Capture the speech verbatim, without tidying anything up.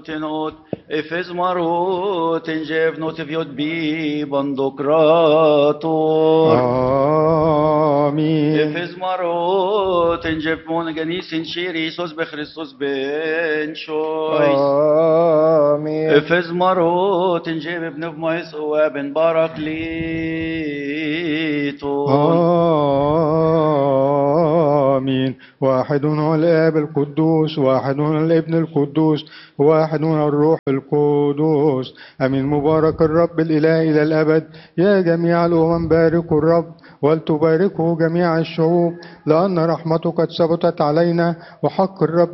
tenot, efes marot, enjev notiviot bi bandokrator. آمين. Efes marot, enjev monogenis in chirisos be Christos ben choice. آمين. Efes marot, enjev ibn mois o ben barakliton. آمين. واحد هو الآب القدوس، واحد هو الابن القدوس، واحد هو الروح القدوس. أمين. مبارك الرب الإله إلى الأبد. يا جميع الأمم باركوا الرب، ولتباركه جميع الشعوب، لأن رحمته قد ثبتت علينا، وحق الرب